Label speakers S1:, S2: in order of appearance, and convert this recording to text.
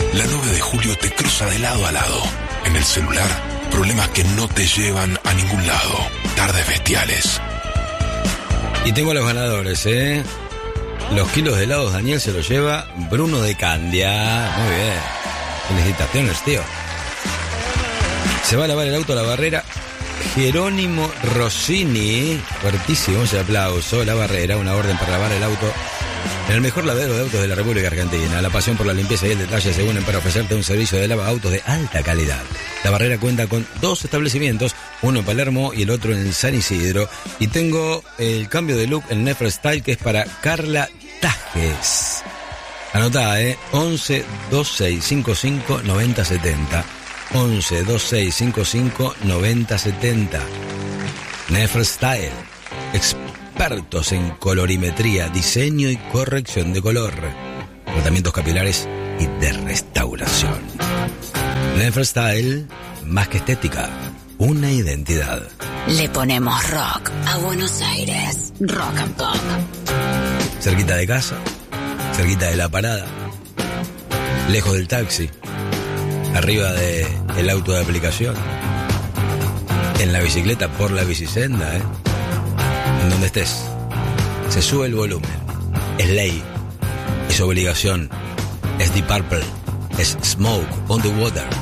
S1: La 9 de julio te cruza de lado a lado. En el celular, problemas que no te llevan a ningún lado. Tardes bestiales.
S2: Y tengo a los ganadores, ¿eh? Los kilos de helados Daniel se los lleva Bruno de Candia. Muy bien. Felicitaciones, tío. Se va a lavar el auto a la barrera Jerónimo Rossini. Fuertísimo ese aplauso. La barrera, una orden para lavar el auto en el mejor lavadero de autos de la República Argentina. La pasión por la limpieza y el detalle se unen para ofrecerte un servicio de lava autos de alta calidad. La barrera cuenta con 2 establecimientos, uno en Palermo y el otro en San Isidro. Y tengo el cambio de look en Neferstyle, que es para Carla Tajes. Anotá, 11 26 55 90 70. 11 26 55 90 70. Neferstyle, expertos en colorimetría, diseño y corrección de color, tratamientos capilares y de restauración. Neferstyle, más que estética, una identidad.
S3: Le ponemos rock a Buenos Aires. Rock and pop.
S2: Cerquita de casa, cerquita de la parada, lejos del taxi, arriba del auto de aplicación, en la bicicleta por la bicisenda, en donde estés, se sube el volumen. Es ley, es obligación, es Deep Purple, es Smoke on the Water.